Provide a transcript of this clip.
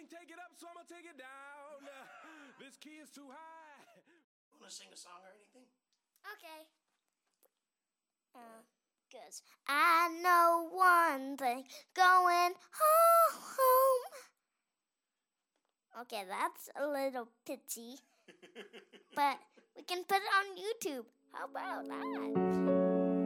can't take it up, so I'm gonna take it down. This key is too high. Want to sing a song or anything? Okay. Cause I know one thing, going home. Okay, that's a little pitchy, but we can put it on YouTube. How about that?